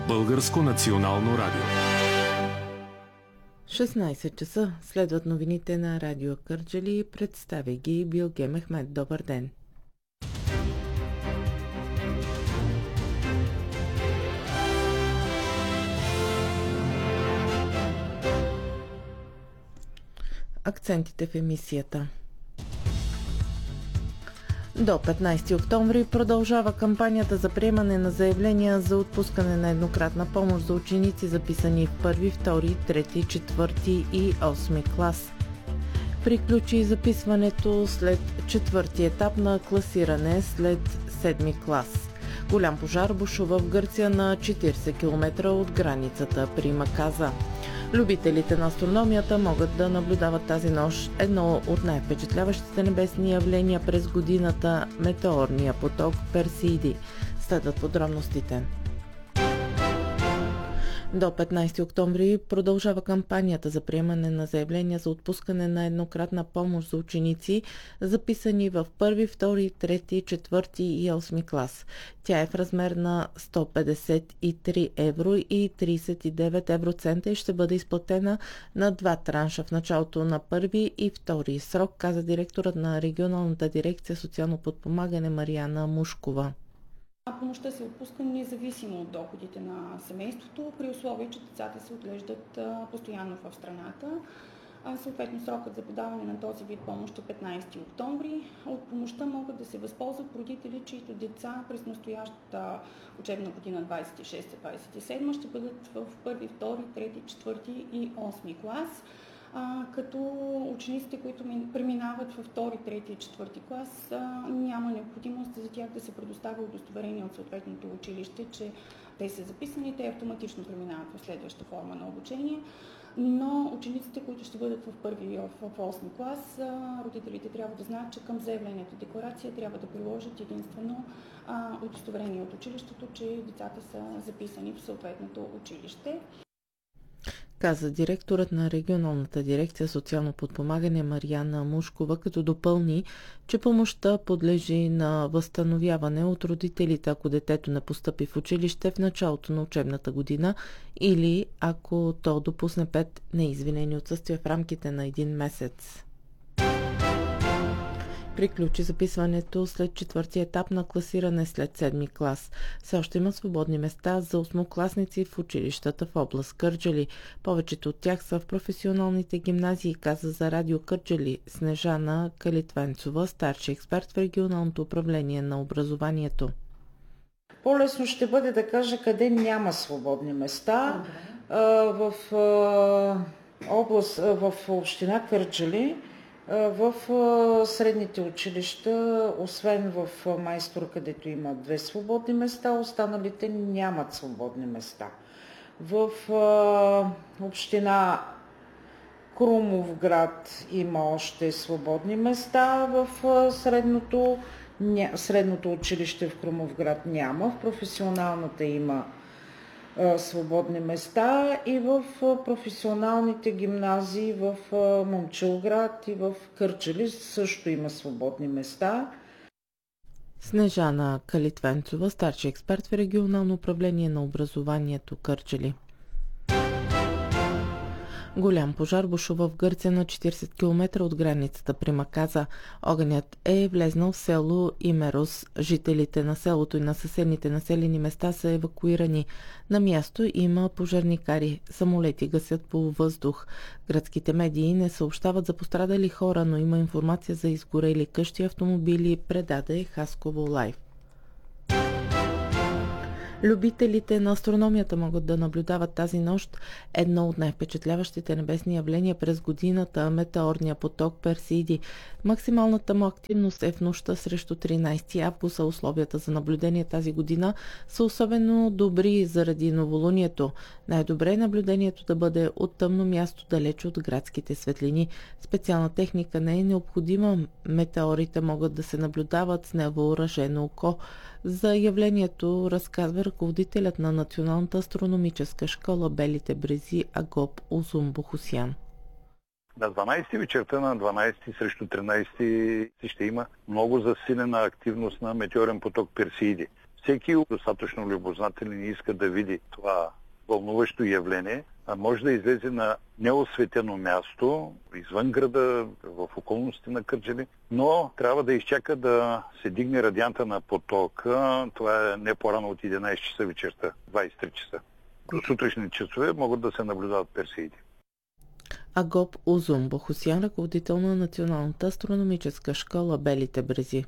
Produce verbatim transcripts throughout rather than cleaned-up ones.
Българско национално радио. шестнайсет часа следват новините на Радио Кърджали. Представя ги Билге Мехмед. Добър ден! Акцентите в емисията. До петнайсети октомври продължава кампанията за приемане на заявления за отпускане на еднократна помощ за ученици, записани в първи, втори, трети, четвърти и осми клас. Приключи записването след четвърти етап на класиране след седми клас. Голям пожар бушува в Гърция на четирийсет километра от границата при Маказа. Любителите на астрономията могат да наблюдават тази нощ едно от най-впечатляващите небесни явления през годината – метеорния поток Персиди. Следват подробностите. До петнайсети октомври продължава кампанията за приемане на заявления за отпускане на еднократна помощ за ученици, записани в първи, втори, трети, четвърти и осми клас. Тя е в размер на сто петдесет и три евро и трийсет и девет евроцента и ще бъде изплатена на два транша в началото на първи и втори срок, каза директорът на регионалната дирекция социално подпомагане Марияна Мушкова. Помощта се отпуска независимо от доходите на семейството, при условие, че децата се отглеждат постоянно в страната. Съответно, срокът за подаване на този вид помощ е петнайсети октомври. От помощта могат да се възползват родители, чието деца през настоящата учебна година двайсет и шеста двайсет и седма ще бъдат в първи, втори, трети, четвърти и осми клас. А, като учениците, които преминават във втори, трети и четвърти клас, а, няма необходимост за тях да се предоставя удостоверение от съответното училище, че те са записани, те автоматично преминават в следваща форма на обучение. Но учениците, които ще бъдат в първи и в осми клас, а, родителите трябва да знаят, че към заявлението декларация трябва да приложат единствено а, удостоверение от училището, че децата са записани в съответното училище. Каза директорът на регионалната дирекция социално подпомагане Марияна Мушкова, като допълни, че помощта подлежи на възстановяване от родителите, ако детето не постъпи в училище в началото на учебната година или ако то допусне пет неизвинени отсъствия в рамките на един месец. Приключи записването след четвърти етап на класиране след седми клас. Все още има свободни места за осмокласници в училищата в област Кърджали. Повечето от тях са в професионалните гимназии, каза за Радио Кърджали Снежана Калитвенцова, старши експерт в регионалното управление на образованието. По-лесно ще бъде да кажа къде няма свободни места. В област, в община Кърджали, в средните училища, освен в Майстор, където има две свободни места, останалите нямат свободни места. В община Крумовград има още свободни места, в средното, средното училище в Крумовград няма, в професионалната има свободни места и в професионалните гимназии в Момчилград и в Кърджали също има свободни места. Снежана Калитвенцова, старши експерт в регионално управление на образованието Кърджали. Голям пожар бушува в Гърция на четирийсет километра от границата при Маказа. Огънят е влезнал в село Имерос. Жителите на селото и на съседните населени места са евакуирани. На място има пожарникари. Самолети гасят по въздух. Гръцките медии не съобщават за пострадали хора, но има информация за изгорели къщи и автомобили, предаде Хасково Лайв. Любителите на астрономията могат да наблюдават тази нощ едно от най-впечатляващите небесни явления през годината – метеорния поток Персиди. Максималната му активност е в нощта срещу тринайсети август, а условията за наблюдение тази година са особено добри заради новолунието. Най-добре е наблюдението да бъде от тъмно място, далеч от градските светлини. Специална техника не е необходима. Метеорите могат да се наблюдават с невъоръжено око. За явлението разказва ръководителят на Националната астрономическа школа Белите брези Агоп Узум Бохусян. На дванайсети вечерта на дванайсети срещу тринайсети ще има много засилена активност на метеорен поток Персиди. Всеки достатъчно любознателен иска да види това вълнуващо явление, а може да излезе на неосветено място, извън града, в околностите на Кърджали, но трябва да изчака да се дигне радианта на потока. Това е не по-рано от единайсет часа вечерта, двайсет и три часа. До сутрешни часове могат да се наблюдават персеиди. Агоп Узум Бохосян, ръководител на Националната астрономическа школа Белите брези.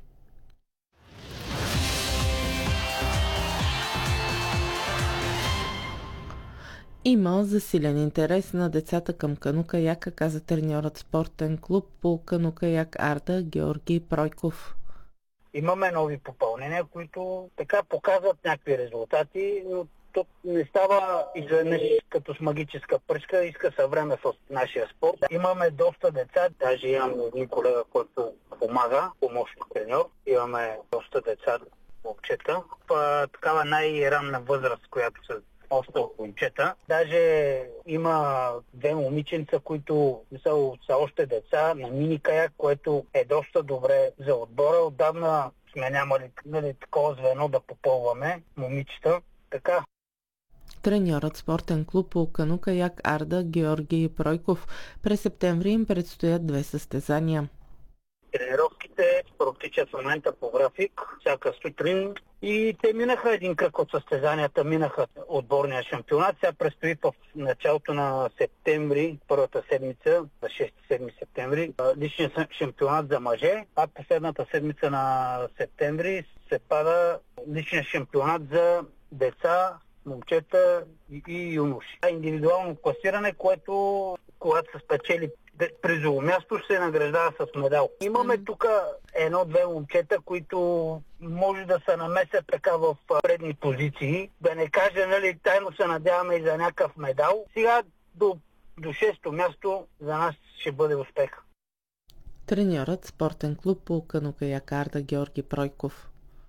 Има засилен интерес на децата към кану-каяка, каза треньорът спортен клуб по кану-каяк Арда Георги Пройков. Имаме нови попълнения, които така показват някакви резултати, но тук не става изведнъж като с магическа пръчка, иска се време в нашия спорт. Имаме доста деца, даже имам един колега, който помага, помощник треньор. Имаме доста деца, момчета, в такава най-ранна възраст, която са още от момчета. Даже има две момиченца, които са, са още деца на мини-каяк, което е доста добре за отбора. Отдавна сме нямали нали, такова звено да попълваме момичета. Така. Треньорът спортен клуб по кану-каяк Арда Георги Пройков. През септември им предстоят две състезания. Тренировките протичат в момента по график, всяка сутрин и те минаха един кръг от състезанията, минаха отборния шампионат. Сега предстои в началото на септември, първата седмица, за шести-седми септември, личният шампионат за мъже, а последната седмица на септември се пада личният шампионат за деца, момчета и юноши. Индивидуално класиране, което когато се спечели призово място, ще се награждава с медал. Имаме тук едно-две момчета, които може да се намесят така в предни позиции. Да не кажа, нали, тайно се надяваме и за някакъв медал. Сега до, до шесто място за нас ще бъде успех. Треньорът спортен клуб по кану-каяк Арда Георги Пройков.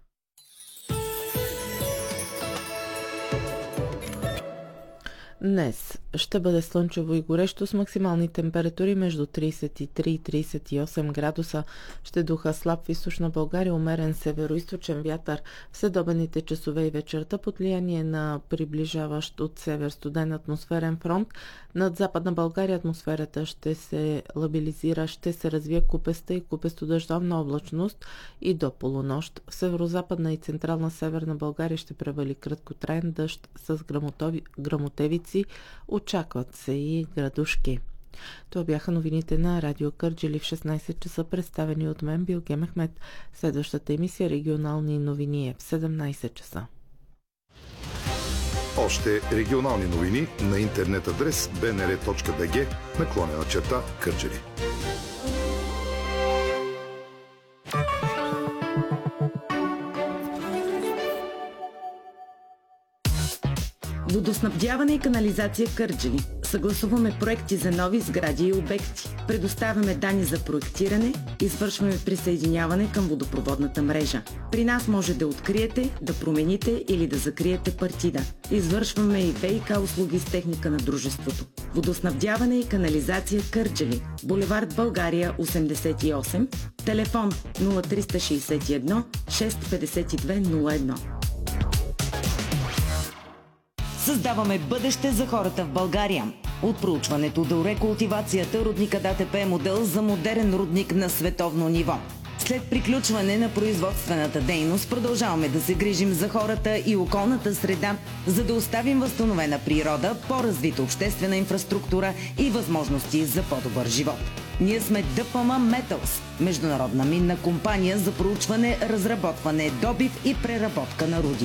Днес ще бъде слънчево и горещо с максимални температури между трийсет и три и трийсет и осем градуса. Ще духа слаб в източна България, умерен североизточен вятър. В следобедните часове и вечерта под влияние на приближаващ от север студен атмосферен фронт над Западна България атмосферата ще се лабилизира, ще се развие купеста и купесто-дъждовна облачност и до полунощ. В северо-западна и централна северна България ще превали краткотраен дъжд с грамотови, грамотевици. Очакват се и градушки. Това бяха новините на Радио Кърджали в шестнайсет часа, представени от мен Билге Мехмет. Следващата емисия регионални новини е в седемнайсет часа. Още регионални новини на интернет адрес би ен ар точка би джи наклонена черта Кърджали. Водоснабдяване и канализация Кърджали. Съгласуваме проекти за нови сгради и обекти. Предоставяме данни за проектиране, извършваме присъединяване към водопроводната мрежа. При нас може да откриете, да промените или да закриете партида. Извършваме и ВиК услуги с техника на дружеството. Водоснабдяване и канализация Кърджали. Булевард България осемдесет и осем. Телефон нула три шест едно шест пет две нула едно. Създаваме бъдеще за хората в България. От проучването до рекултивацията рудникът А Т П е модел за модерен рудник на световно ниво. След приключване на производствената дейност продължаваме да се грижим за хората и околната среда, за да оставим възстановена природа, по-развита обществена инфраструктура и възможности за по-добър живот. Ние сме Д П М Metals, международна минна компания за проучване, разработване, добив и преработка на руди.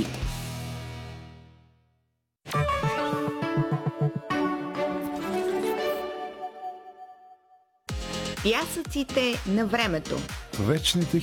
Пясъците на времето. Вечните